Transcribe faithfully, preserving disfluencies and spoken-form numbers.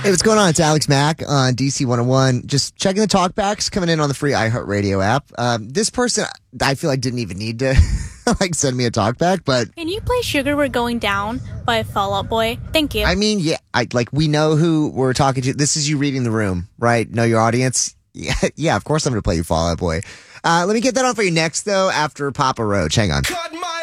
Hey, what's going on? It's Alex Mack on D C one oh one. Just checking the talkbacks coming in on the free iHeartRadio app. Um, this person, I feel like, didn't even need to like send me a talkback, but Can you play Sugar We're Going Down by Fall Out Boy? Thank you. I mean, yeah, I like we know who we're talking to. This is you reading the room, right? Know your audience. Yeah, yeah, of course I'm going to play you Fall Out Boy. Uh, let me get that on for you next, though, after Papa Roach. Hang on.